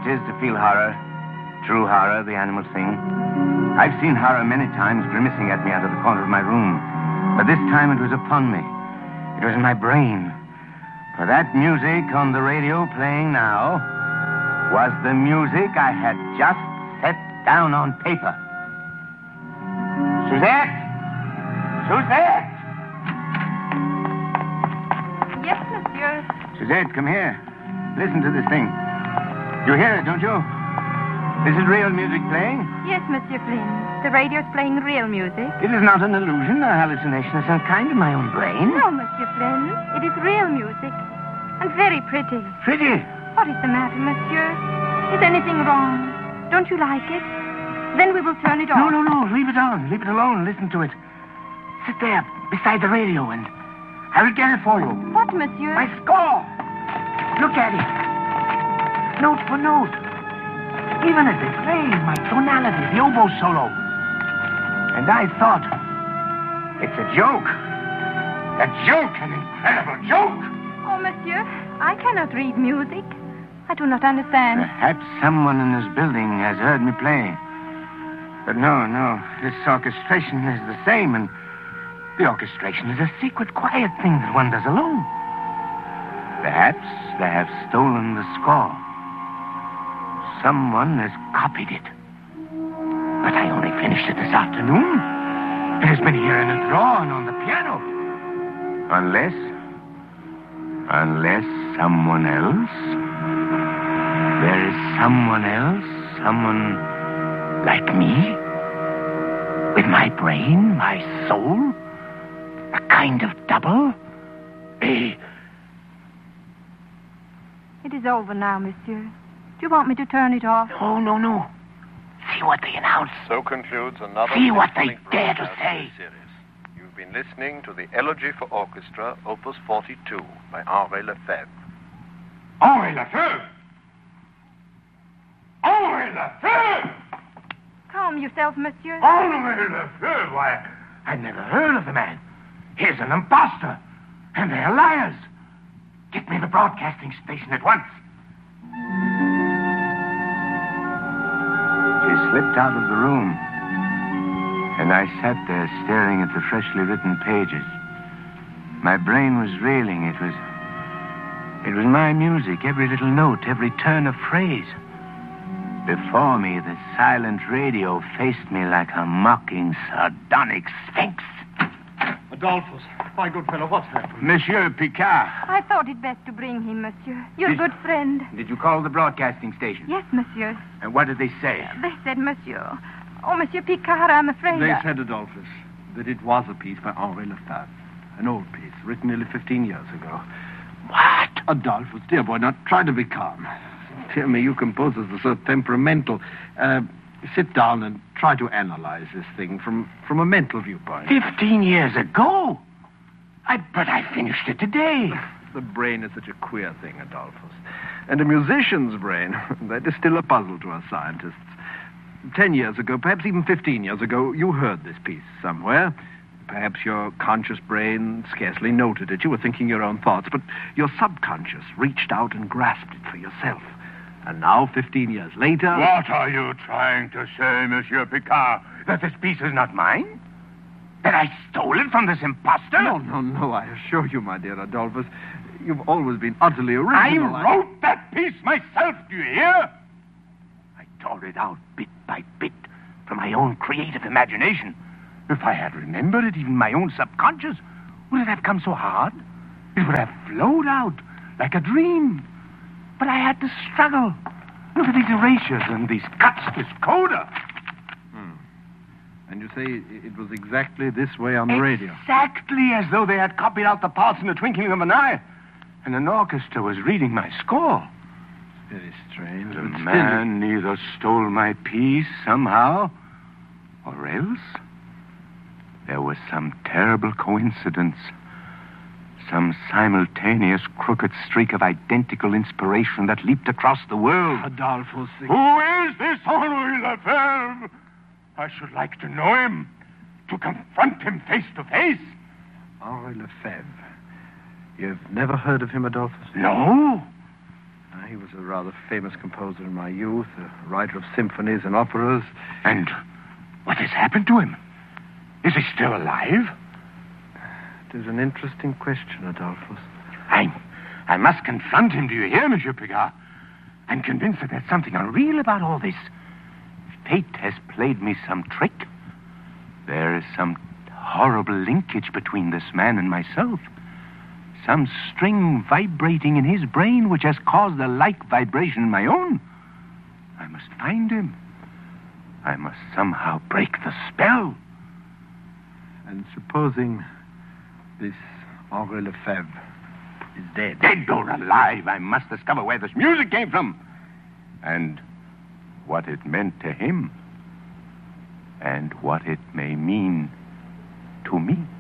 is to feel horror. True horror, the animal thing. I've seen horror many times grimacing at me out of the corner of my room. But this time it was upon me. It was in my brain. For that music on the radio playing now was the music I had just set down on paper. Suzette! Suzette! Yes, monsieur. Suzette, come here. Listen to this thing. You hear it, don't you? This is real music playing? Yes, Monsieur Flynn. The radio's playing real music. It is not an illusion, a hallucination of some kind in my own brain. No, Monsieur Flynn. It is real music. And very pretty. Pretty? What is the matter, monsieur? Is anything wrong? Don't you like it? Then we will turn it off. No. Leave it on. Leave it alone. Listen to it. Sit there beside the radio and I will get it for you. What, monsieur? My score. Look at it. Note for note. Even as they play, my tonality, the oboe solo. And I thought, it's a joke. A joke, an incredible joke. Oh, monsieur, I cannot read music. I do not understand. Perhaps someone in this building has heard me play. But no. This orchestration is the same, and the orchestration is a secret, quiet thing that one does alone. Perhaps they have stolen the score. Someone has copied it. But I only finished it this afternoon. It has been here in a drawer and on the piano. Unless someone else. There is someone else, someone like me, with my brain, my soul, a kind of double, It is over now, monsieur. Do you want me to turn it off? No. See what they announce. So concludes another... See what they dare to say. Series. You've been listening to the Elegy for Orchestra, Opus 42, by Henri Lefebvre. Henri Lefebvre! Henri Lefebvre! Calm yourself, monsieur. Henri Lefebvre! Why, I'd never heard of the man. He's an imposter. And they're liars. Get me the broadcasting station at once. She slipped out of the room. And I sat there staring at the freshly written pages. My brain was reeling. It was my music, every little note, every turn of phrase. Before me, the silent radio faced me like a mocking, sardonic sphinx. Adolphus, my good fellow, what's happened? Monsieur Picard. I thought it best to bring him, monsieur. Your good friend. Did you call the broadcasting station? Yes, monsieur. And what did they say? They said, monsieur. Oh, Monsieur Picard, I'm afraid... They said, Adolphus, that it was a piece by Henri Lefebvre. An old piece, written nearly 15 years ago. What? Adolphus, dear boy, now try to be calm. Dear me, you composers are so temperamental. Sit down and try to analyze this thing from a mental viewpoint. 15 years ago? But I finished it today. The brain is such a queer thing, Adolphus. And a musician's brain, that is still a puzzle to us scientists. 10 years ago, perhaps even 15 years ago, you heard this piece somewhere. Perhaps your conscious brain scarcely noted it. You were thinking your own thoughts, but your subconscious reached out and grasped it for yourself. And now, 15 years later... What are you trying to say, Monsieur Picard? That this piece is not mine? That I stole it from this imposter? No, I assure you, my dear Adolphus, you've always been utterly original. I wrote that piece myself, do you hear? I tore it out bit by bit from my own creative imagination. If I had remembered it, even my own subconscious, would it have come so hard? It would have flowed out like a dream. But I had to struggle. Look at these erasures and these cuts, this coda. And you say it was exactly this way on the radio? Exactly as though they had copied out the parts in the twinkling of an eye. And an orchestra was reading my score. Very strange. The man either stole my piece somehow, or else there was some terrible coincidence. Some simultaneous crooked streak of identical inspiration that leaped across the world. Adolphus... Who is this Henri Lefebvre? I should like to know him, to confront him face to face. Henri Lefebvre. You've never heard of him, Adolphus? No. He was a rather famous composer in my youth, a writer of symphonies and operas. And what has happened to him? Is he still alive? It is an interesting question, Adolphus. I must confront him, do you hear, Monsieur Picard? I'm convinced that there's something unreal about all this. Fate has played me some trick. There is some horrible linkage between this man and myself. Some string vibrating in his brain which has caused a like vibration in my own. I must find him. I must somehow break the spell. And supposing this Henri Lefebvre is dead? Dead or alive, I must discover where this music came from. And what it meant to him. And what it may mean to me.